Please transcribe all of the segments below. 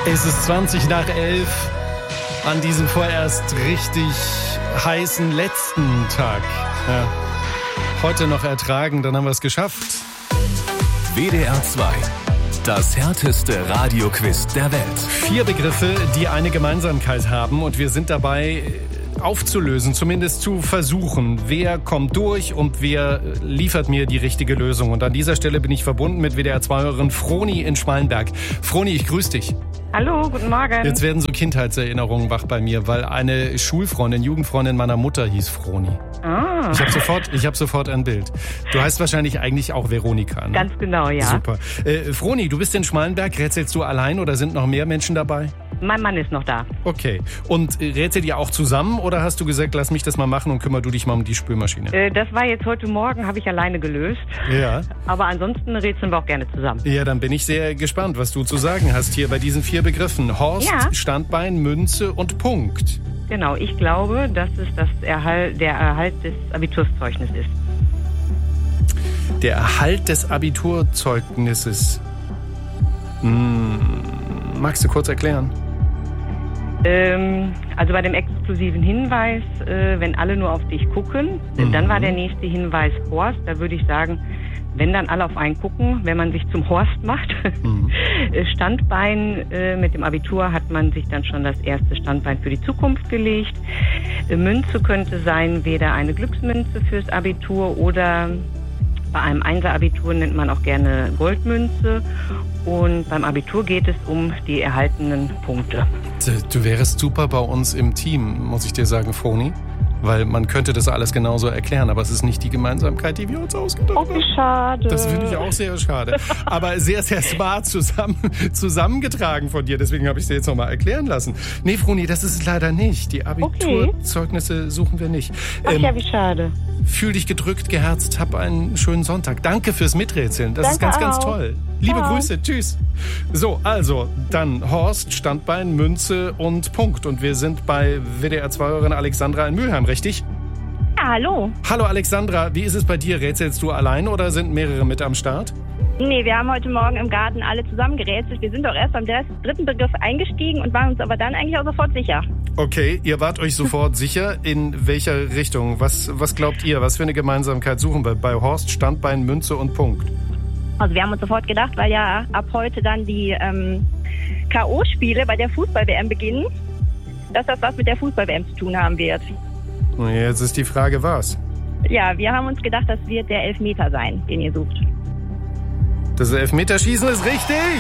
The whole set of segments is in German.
Es ist 20 nach 11 an diesem vorerst richtig heißen letzten Tag. Ja. Heute noch ertragen, dann haben wir es geschafft. WDR 2. Das härteste Radioquiz der Welt. 4 Begriffe, die eine Gemeinsamkeit haben, und wir sind dabei aufzulösen, zumindest zu versuchen. Wer kommt durch und wer liefert mir die richtige Lösung? Und an dieser Stelle bin ich verbunden mit WDR 2-Hörerin Froni in Schmalenberg. Froni, ich grüße dich. Hallo, guten Morgen. Jetzt werden so Kindheitserinnerungen wach bei mir, weil eine Schulfreundin, Jugendfreundin meiner Mutter hieß Froni. Ah. Ich hab sofort ein Bild. Du heißt wahrscheinlich eigentlich auch Veronika, ne? Ganz genau, ja. Super. Froni, du bist in Schmalenberg. Rätselst du allein oder sind noch mehr Menschen dabei? Mein Mann ist noch da. Okay. Und rätselt ihr auch zusammen oder hast du gesagt, lass mich das mal machen und kümmere du dich mal um die Spülmaschine? Das war jetzt heute Morgen, habe ich alleine gelöst. Ja. Aber ansonsten rätseln wir auch gerne zusammen. Ja, dann bin ich sehr gespannt, was du zu sagen hast hier bei diesen 4 Begriffen. Horst, Ja. Standbein, Münze und Punkt. Genau, ich glaube, dass es der Erhalt des Abiturszeugnisses ist. Der Erhalt des Abiturzeugnisses. Magst du kurz erklären? Also bei dem exklusiven Hinweis, wenn alle nur auf dich gucken, dann war der nächste Hinweis Horst. Da würde ich sagen, wenn dann alle auf einen gucken, wenn man sich zum Horst macht. Standbein, mit dem Abitur hat man sich dann schon das erste Standbein für die Zukunft gelegt. Münze könnte sein, weder eine Glücksmünze fürs Abitur oder bei einem Einser-Abitur nennt man auch gerne Goldmünze. Und beim Abitur geht es um die erhaltenen Punkte. Du wärst super bei uns im Team, muss ich dir sagen, Froni. Weil man könnte das alles genauso erklären, aber es ist nicht die Gemeinsamkeit, die wir uns ausgedacht haben. Oh, wie schade. Das finde ich auch sehr schade. Aber sehr, sehr smart zusammengetragen von dir. Deswegen habe ich es dir jetzt nochmal erklären lassen. Nee, Froni, das ist es leider nicht. Die Abiturzeugnisse suchen wir nicht. Ach ja, wie schade. Fühl dich gedrückt, geherzt, hab einen schönen Sonntag. Danke fürs Miträtseln. Das ist ganz, ganz toll. Liebe Grüße, tschüss. So, also, dann Horst, Standbein, Münze und Punkt. Und wir sind bei WDR 2-Hörerin Alexandra in Mülheim, richtig? Ja, hallo. Hallo Alexandra, wie ist es bei dir? Rätselst du allein oder sind mehrere mit am Start? Nee, wir haben heute Morgen im Garten alle zusammen gerätselt. Wir sind doch erst beim 3. Begriff eingestiegen und waren uns aber dann eigentlich auch sofort sicher. Okay, ihr wart euch sofort sicher. In welcher Richtung? Was glaubt ihr? Was für eine Gemeinsamkeit suchen wir bei Horst, Standbein, Münze und Punkt? Also wir haben uns sofort gedacht, weil ja ab heute dann die K.O.-Spiele bei der Fußball-WM beginnen, dass das was mit der Fußball-WM zu tun haben wird. Jetzt ist die Frage, was? Ja, wir haben uns gedacht, das wird der Elfmeter sein, den ihr sucht. Das Elfmeterschießen ist richtig!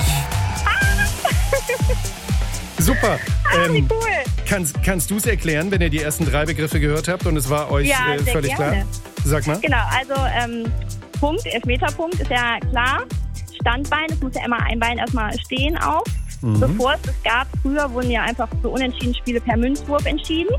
Super. Wie cool. Kannst du es erklären, wenn ihr die ersten 3 Begriffe gehört habt und es war euch völlig klar? Sag mal. Genau, also Punkt, Elfmeterpunkt ist ja klar. Standbein, es muss ja immer ein Bein erstmal stehen auch. Bevor es das gab, früher wurden ja einfach für unentschieden Spiele per Münzwurf entschieden.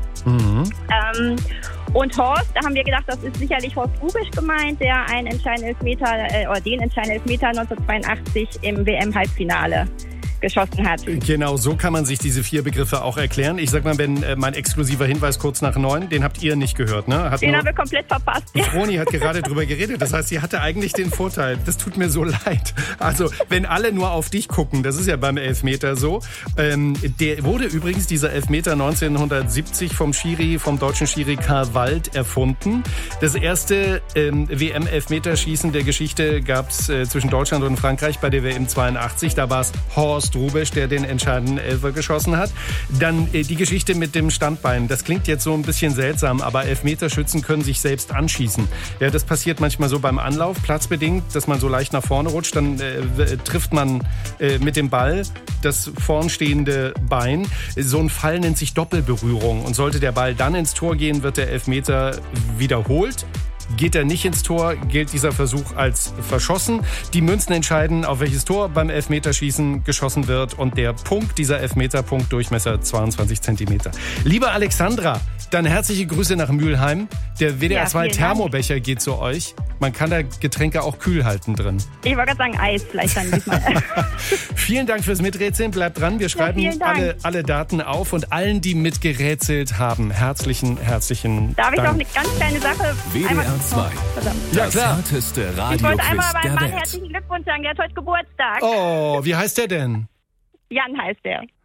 Und Horst, da haben wir gedacht, das ist sicherlich Horst Rubisch gemeint, der den entscheidenden Elfmeter 1982 im WM-Halbfinale geschossen hat. Genau, so kann man sich diese 4 Begriffe auch erklären. Ich sag mal, wenn mein exklusiver Hinweis kurz nach 9, den habt ihr nicht gehört, ne? Den haben wir komplett verpasst. Froni hat gerade drüber geredet, das heißt, sie hatte eigentlich den Vorteil. Das tut mir so leid. Also, wenn alle nur auf dich gucken, das ist ja beim Elfmeter so. Der wurde übrigens, dieser Elfmeter 1970 vom deutschen Schiri Karl Wald erfunden. Das erste WM-Elfmeterschießen der Geschichte gab's zwischen Deutschland und Frankreich bei der WM 82. Da war es Horst Rubisch, der den entscheidenden Elfer geschossen hat. Dann die Geschichte mit dem Standbein. Das klingt jetzt so ein bisschen seltsam, aber Elfmeterschützen können sich selbst anschießen. Ja, das passiert manchmal so beim Anlauf, platzbedingt, dass man so leicht nach vorne rutscht. Dann trifft man mit dem Ball das vornstehende Bein. So ein Fall nennt sich Doppelberührung. Und sollte der Ball dann ins Tor gehen, wird der Elfmeter wiederholt. Geht er nicht ins Tor, gilt dieser Versuch als verschossen. Die Münzen entscheiden, auf welches Tor beim Elfmeterschießen geschossen wird. Und der Punkt, dieser Elfmeterpunkt, Durchmesser 22 Zentimeter. Liebe Alexandra, dann herzliche Grüße nach Mülheim. Der WDR 2 Thermobecher geht zu euch. Man kann da Getränke auch kühl halten drin. Ich wollte gerade sagen, Eis vielleicht dann diesmal. Vielen Dank fürs Miträtseln. Bleibt dran. Wir schreiben alle Daten auf. Und allen, die mitgerätselt haben, herzlichen Dank. Darf ich noch eine ganz kleine Sache? WDR 2. Das härteste Radioquiz ich wollte einmal meinem Mann der Welt. herzlichen Glückwunsch sagen. Der hat heute Geburtstag. Oh, wie heißt der denn? Jan heißt der.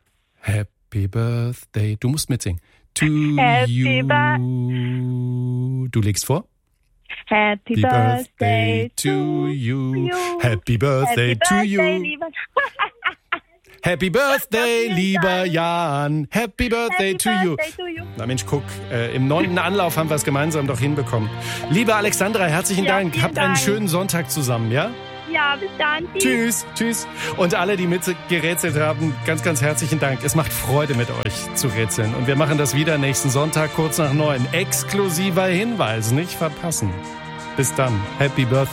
Happy Birthday. Du musst mitsingen. To Happy you. Du legst vor? Happy Birthday to you. Happy Birthday to you. Lieber Happy Birthday, lieber Jan. Happy Birthday to you. Na Mensch, guck, im 9. Anlauf haben wir es gemeinsam doch hinbekommen. Liebe Alexandra, herzlichen Dank. Habt einen schönen Sonntag zusammen, ja? Ja, bis dann. Tschüss. Tschüss. Und alle, die mitgerätselt haben, ganz, ganz herzlichen Dank. Es macht Freude, mit euch zu rätseln. Und wir machen das wieder nächsten Sonntag, kurz nach 9. Exklusiver Hinweis, nicht verpassen. Bis dann. Happy Birthday.